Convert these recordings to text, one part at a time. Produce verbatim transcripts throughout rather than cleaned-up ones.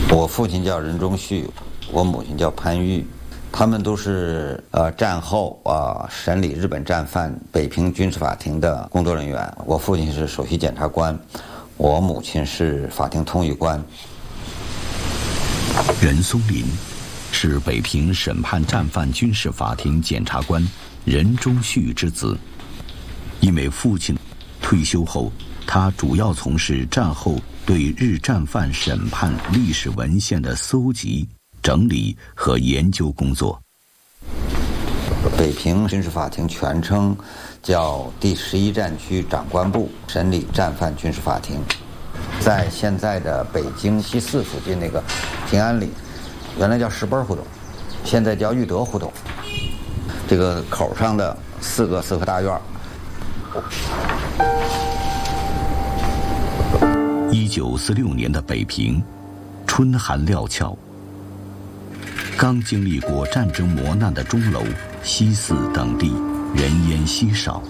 我父亲叫任中旭，我母亲叫潘玉，他们都是呃战后啊、呃、审理日本战犯北平军事法庭的工作人员。我父亲是首席检察官，我母亲是法庭通译官。 任松林是北平审判战犯军事法庭检察官任中旭之子，因为父亲退休后，他主要从事战后对日战犯审判历史文献的搜集、整理和研究工作。 北平军事法庭全称叫第十一战区长官部审理战犯军事法庭，在现在的北京西四附近那个平安里，原来叫石奔胡同，现在叫裕德胡同。这个口上的四个四合大院。 一九四六年的北平，春寒料峭，刚经历过战争磨难的钟楼、西四等地人烟稀少。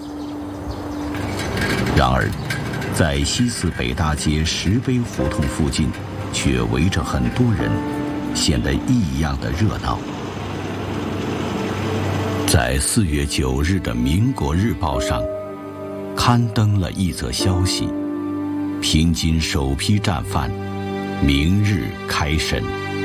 然而，在西四北大街石碑胡同附近，却围着很多人，显得异样的热闹。在四月九日的《民国日报》上，刊登了一则消息：平津首批战犯明日开审。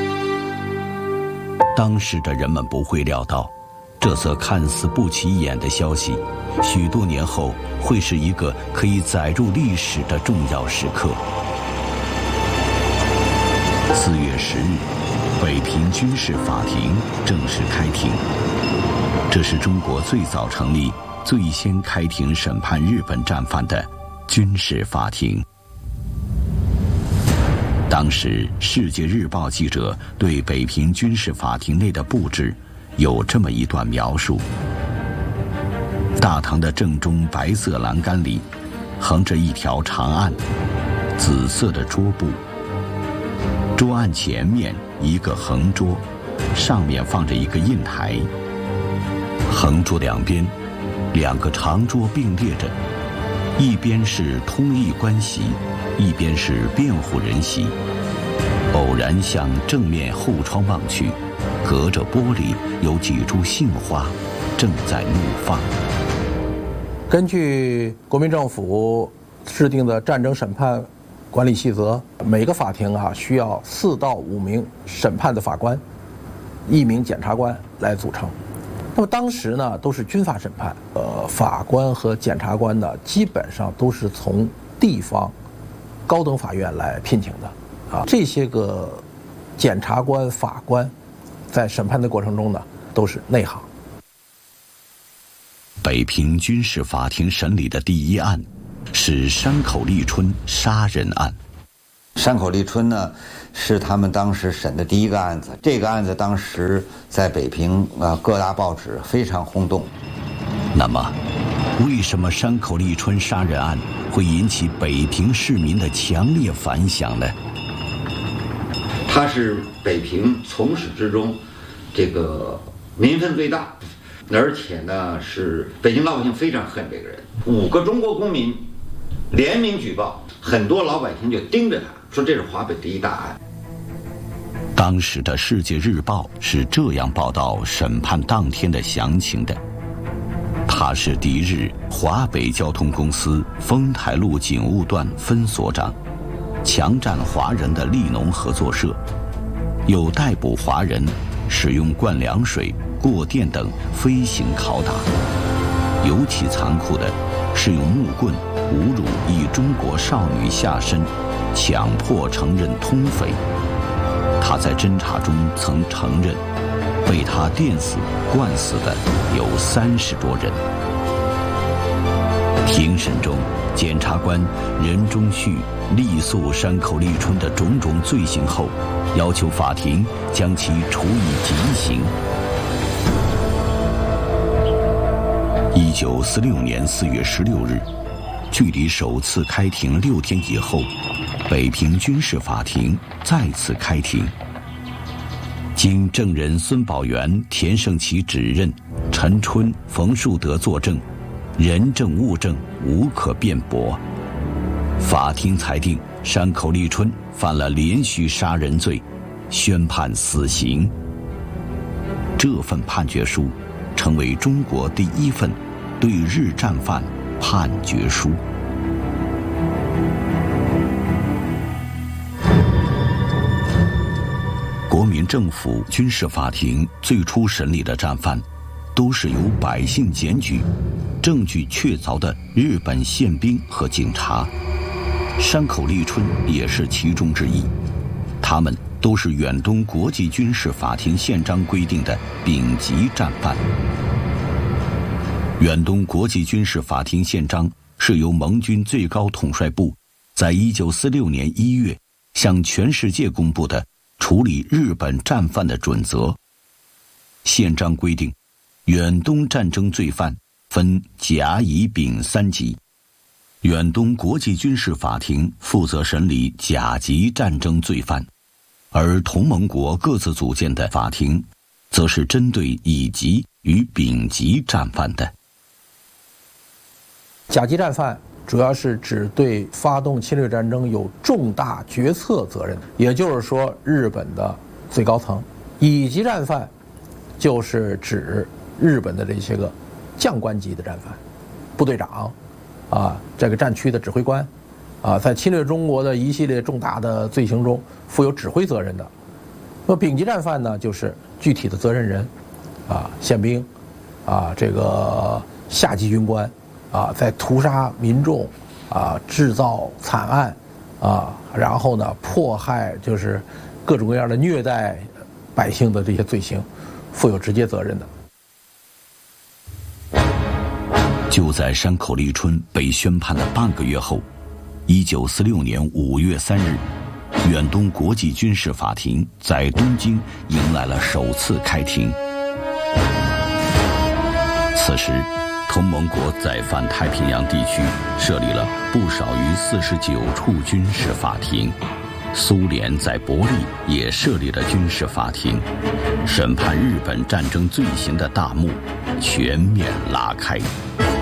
当时的人们不会料到，这则看似不起眼的消息，许多年后会是一个可以载入历史的重要时刻。四月十日，北平军事法庭正式开庭。这是中国最早成立、最先开庭审判日本战犯的军事法庭。当时，《世界日报》记者对北平军事法庭内的布置有这么一段描述：大堂的正中白色栏杆里，横着一条长案，紫色的桌布。桌案前面一个横桌，上面放着一个印台。横桌两边，两个长桌并列着，一边是通译官席，一边是辩护人席。偶然向正面后窗望去，隔着玻璃有几株杏花正在怒放。 根据国民政府制定的战争审判管理细则，每个法庭啊需要四到五名审判的法官，一名检察官来组成。那么当时呢，都是军法审判，呃，法官和检察官呢，基本上都是从地方高等法院来聘请的，啊，这些个检察官、法官，在审判的过程中呢，都是内行。 北平军事法庭审理的第一案是山口立春杀人案。 山口立春呢，是他们当时审的第一个案子。这个案子当时在北平啊、呃、各大报纸非常轰动。 那么，为什么山口立春杀人案会引起北平市民的强烈反响呢？ 他是北平从始至终这个民愤最大，而且呢是北京老百姓非常恨这个人。五个中国公民联名举报，很多老百姓就盯着他，说这是华北第一大案。 当时的《世界日报》是这样报道审判当天的详情的：他是敌日华北交通公司丰台路警务段分所长，强占华人的利农合作社，有逮捕华人使用灌凉水、过电等飞行拷打，尤其残酷的是用木棍侮辱一中国少女下身，强迫承认通匪。他在侦查中曾承认，被他电死、灌死的有三十多人。庭审中，检察官任中旭力诉山口立春的种种罪行后，要求法庭将其处以极刑。一九四六年四月十六日，距离首次开庭六天以后，北平军事法庭再次开庭。经证人孙宝元、田胜奇指认，陈春、冯树德作证，人证物证无可辩驳。法庭裁定山口立春犯了连续杀人罪， 宣判死刑。这份判决书成为中国第一份对日战犯判决书。国民政府军事法庭最初审理的战犯，都是由百姓检举、证据确凿的日本宪兵和警察。山口立春也是其中之一，他们都是远东国际军事法庭宪章规定的丙级战犯。远东国际军事法庭宪章是由盟军最高统帅部在一九四六年一月向全世界公布的处理日本战犯的准则。宪章规定，远东战争罪犯分甲、乙、丙三级。远东国际军事法庭负责审理甲级战争罪犯，而同盟国各自组建的法庭，则是针对乙级与丙级战犯的。 甲级战犯主要是指对发动侵略战争有重大决策责任，也就是说日本的最高层。乙级战犯就是指日本的这些个将官级的战犯，部队长啊，这个战区的指挥官啊，在侵略中国的一系列重大的罪行中负有指挥责任的。那么丙级战犯呢，就是具体的责任人啊，宪兵啊，这个下级军官啊，在屠杀民众啊，制造惨案啊，然后呢迫害，就是各种各样的虐待百姓的这些罪行，负有直接责任的。 就在山口立春被宣判的半个月后，一九四六年五月三日，远东国际军事法庭在东京迎来了首次开庭。此时，同盟国在泛太平洋地区设立了不少于四十九处军事法庭，苏联在伯利也设立了军事法庭，审判日本战争罪行的大幕全面拉开。